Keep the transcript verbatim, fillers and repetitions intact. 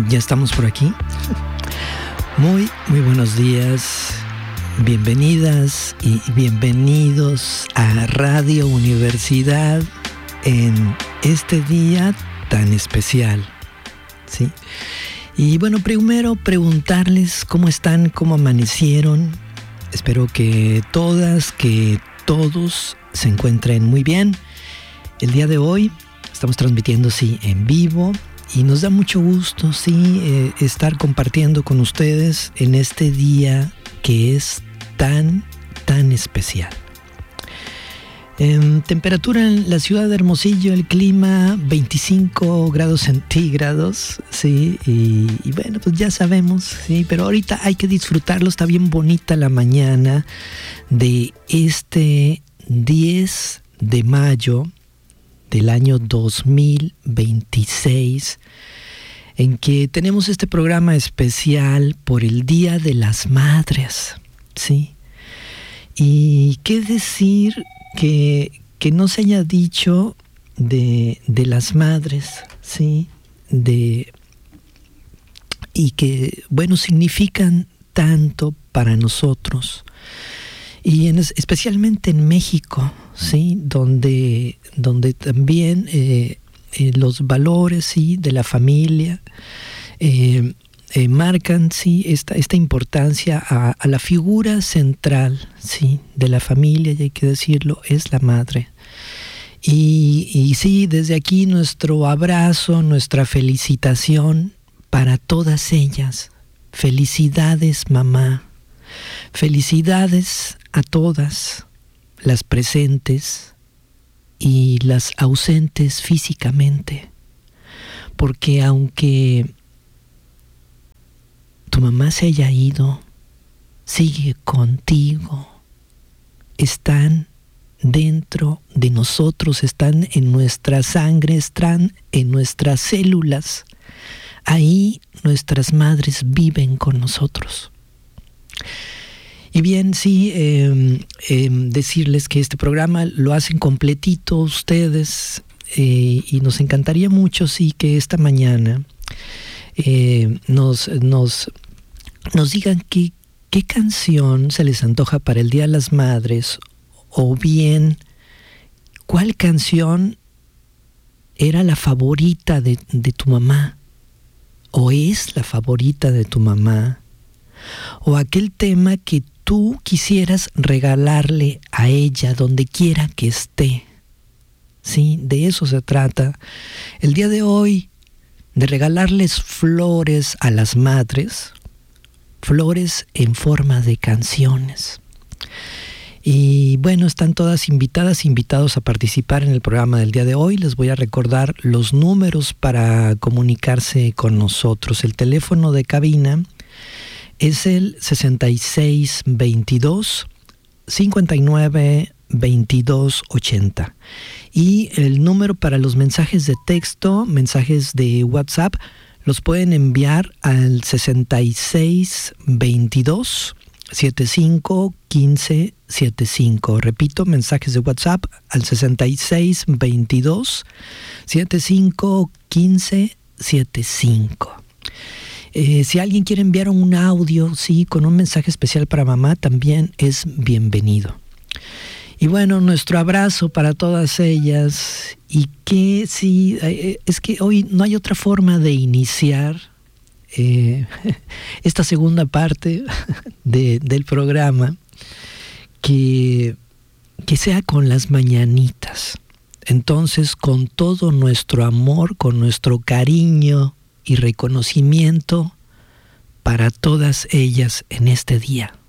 Ya estamos por aquí. Muy, muy buenos días. Bienvenidas y bienvenidos a Radio Universidad en este día tan especial, ¿sí? Y bueno, primero preguntarles cómo están, cómo amanecieron. Espero que todas, que todos se encuentren muy bien. El día de hoy estamos transmitiendo, sí, en vivo. Y nos da mucho gusto, sí, eh, estar compartiendo con ustedes en este día que es tan, tan especial. Eh, temperatura en la ciudad de Hermosillo, el clima veinticinco grados centígrados, sí, y, y bueno, pues ya sabemos, sí, pero ahorita hay que disfrutarlo, está bien bonita la mañana de este diez de mayo del año dos mil veintiséis, en que tenemos este programa especial por el Día de las Madres, ¿sí? Y qué decir que, que no se haya dicho de, de las madres, ¿sí? De, y que, bueno, significan tanto para nosotros. Y en, especialmente en México, sí, donde, donde también eh, eh, los valores, sí, de la familia eh, eh, marcan, sí, esta, esta importancia a, a la figura central, sí, de la familia, y hay que decirlo, es la madre. Y, y sí, desde aquí nuestro abrazo, nuestra felicitación para todas ellas. Felicidades, mamá. Felicidades a todas las presentes y las ausentes físicamente, porque aunque tu mamá se haya ido, sigue contigo, están dentro de nosotros, están en nuestra sangre, están en nuestras células. Ahí nuestras madres viven con nosotros. Y bien, sí, eh, eh, decirles que este programa lo hacen completito ustedes eh, y nos encantaría mucho, sí, que esta mañana eh, nos, nos, nos digan qué, qué canción se les antoja para el Día de las Madres, o bien cuál canción era la favorita de, de tu mamá, o es la favorita de tu mamá, o aquel tema que tú quisieras regalarle a ella donde quiera que esté. Sí, de eso se trata. El día de hoy, de regalarles flores a las madres, flores en forma de canciones. Y bueno, están todas invitadas, invitados a participar en el programa del día de hoy. Les voy a recordar los números para comunicarse con nosotros. El teléfono de cabina es el sesenta y seis veintidós, cincuenta y nueve veintidós ochenta. Y el número para los mensajes de texto, mensajes de WhatsApp, los pueden enviar al sesenta y seis veintidós, setenta y cinco quince setenta y cinco. Repito, mensajes de WhatsApp al sesenta y seis veintidós, setenta y cinco quince setenta y cinco. Eh, si alguien quiere enviar un audio, sí, con un mensaje especial para mamá, también es bienvenido. Y bueno, nuestro abrazo para todas ellas. Y que sí, eh, es que hoy no hay otra forma de iniciar eh, esta segunda parte de, del programa que, que sea con las mañanitas. Entonces, con todo nuestro amor, con nuestro cariño y reconocimiento para todas ellas en este día.